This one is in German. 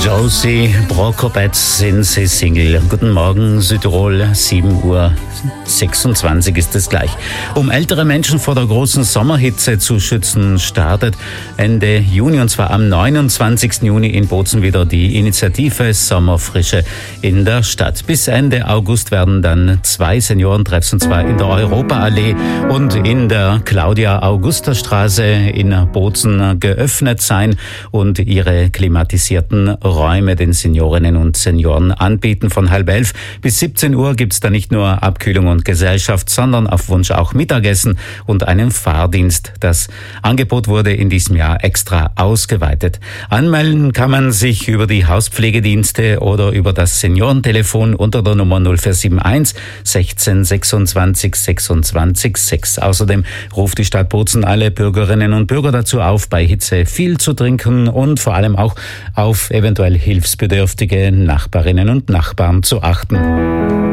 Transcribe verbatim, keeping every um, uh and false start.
Josie Brokobetz sind sie Single. Guten Morgen, Südtirol, sieben Uhr sechsundzwanzig ist es gleich. Um ältere Menschen vor der großen Sommerhitze zu schützen, startet Ende Juni, und zwar am neunundzwanzigsten Juni in Bozen wieder die Initiative Sommerfrische in der Stadt. Bis Ende August werden dann zwei Seniorentreffs, und zwar in der Europaallee und in der Claudia-Augusta-Straße in Bozen geöffnet sein und ihre klimatisierten Räume den Seniorinnen und Senioren anbieten. Von halb elf bis siebzehn Uhr gibt es da nicht nur Abkühlung und Gesellschaft, sondern auf Wunsch auch Mittagessen und einen Fahrdienst. Das Angebot wurde in diesem Jahr extra ausgeweitet. Anmelden kann man sich über die Hauspflegedienste oder über das Seniorentelefon unter der Nummer null vier sieben eins sechzehn sechsundzwanzig sechsundzwanzig sechs. Außerdem ruft die Stadt Bozen alle Bürgerinnen und Bürger dazu auf, bei Hitze viel zu trinken und vor allem auch auf eventuell hilfsbedürftige Nachbarinnen und Nachbarn zu achten.